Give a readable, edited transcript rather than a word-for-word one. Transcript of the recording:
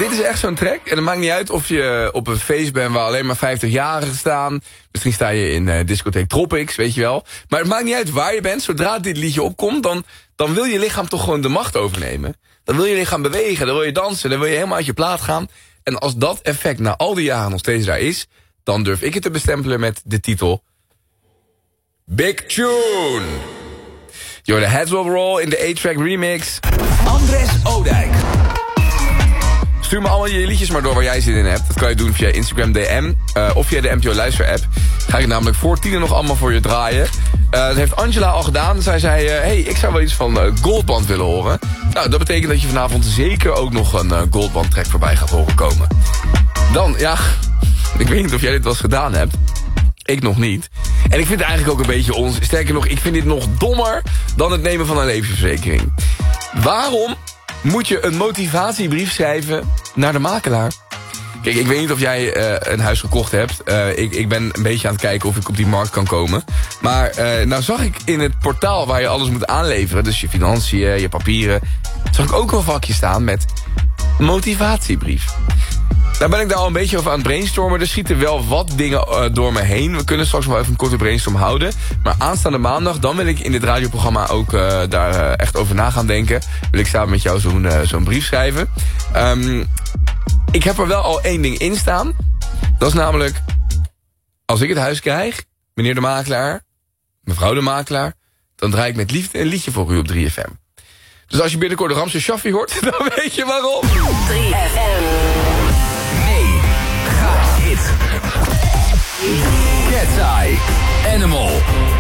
dit is echt zo'n track. En het maakt niet uit of je op een feest bent waar alleen maar 50-jarigen staan. Misschien sta je in discotheek Tropics, weet je wel. Maar het maakt niet uit waar je bent. Zodra dit liedje opkomt, dan wil je lichaam toch gewoon de macht overnemen. Dan wil je lichaam bewegen, dan wil je dansen, dan wil je helemaal uit je plaat gaan. En als dat effect na al die jaren nog steeds daar is, dan durf ik het te bestempelen met de titel Big Tune. You're the Heads Will Roll in de A-Track remix. Andres Oudijk. Stuur me allemaal je liedjes maar door waar jij zin in hebt. Dat kan je doen via Instagram DM of via de NPO Luister app. Ga ik namelijk voor 10 nog allemaal voor je draaien. Dat heeft Angela al gedaan. Zij zei, hey, ik zou wel iets van Goldband willen horen. Nou, dat betekent dat je vanavond zeker ook nog een Goldband track voorbij gaat horen komen. Dan, ja, ik weet niet of jij dit wel eens gedaan hebt. Ik nog niet. En ik vind het eigenlijk ook een beetje sterker nog, ik vind dit nog dommer dan het nemen van een levensverzekering. Waarom moet je een motivatiebrief schrijven naar de makelaar? Kijk, ik weet niet of jij een huis gekocht hebt. Ik ben een beetje aan het kijken of ik op die markt kan komen. Maar nou zag ik in het portaal waar je alles moet aanleveren, dus je financiën, je papieren, zag ik ook een vakje staan met motivatiebrief. Daar ben ik daar al een beetje over aan het brainstormen. Er schieten wel wat dingen door me heen. We kunnen straks wel even een korte brainstorm houden. Maar aanstaande maandag, dan wil ik in dit radioprogramma ook daar echt over na gaan denken. Wil ik samen met jou zo'n brief schrijven. Ik heb er wel al één ding in staan. Dat is namelijk, als ik het huis krijg, meneer de makelaar, mevrouw de makelaar, dan draai ik met liefde een liedje voor u op 3FM. Dus als je binnenkort de Ramse Shaffi hoort, dan weet je waarom. 3FM. Mega hit. Cat's Eye. Animal.